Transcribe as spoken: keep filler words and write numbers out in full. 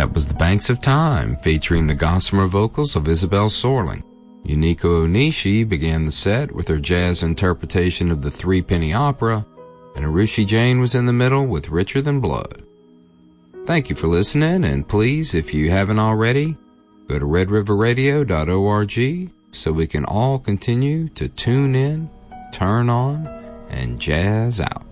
That was The Banks of Time, featuring the gossamer vocals of Isabel Sorling. Yuniko Onishi began the set with her jazz interpretation of the Three Penny Opera, and Arushi Jain was in the middle with Richer Than Blood. Thank you for listening, and please, if you haven't already, go to red river radio dot org so we can all continue to tune in, turn on, and jazz out.